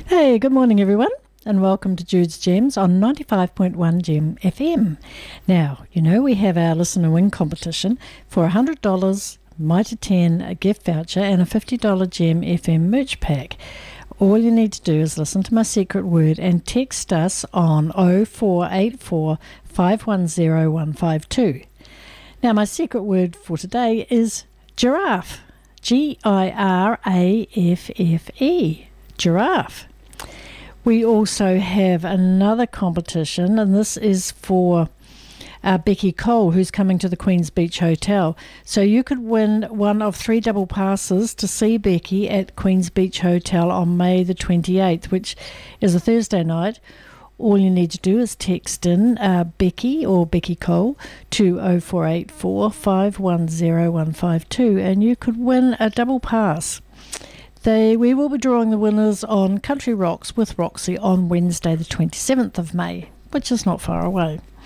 Hey, good morning, everyone, and welcome to Jude's Gems on 95.1 Gem FM. Now, we have our Listener Win competition for $100 Mitre 10 a gift voucher and a $50 Gem FM merch pack. All you need to do is listen to my secret word and text us on 0484 510 152. Now, my secret word for today is giraffe. Giraffe. Giraffe. We also have another competition, and this is for Becky Cole, who's coming to the Queen's Beach Hotel. So you could win one of 3 double passes to see Becky at Queen's Beach Hotel on May the 28th, which is a Thursday night. All you need to do is text in Becky or Becky Cole to 0484 510 152, and you could win a double pass. We will be drawing the winners on Country Rocks with Roxy on Wednesday the 27th of May, which is not far away.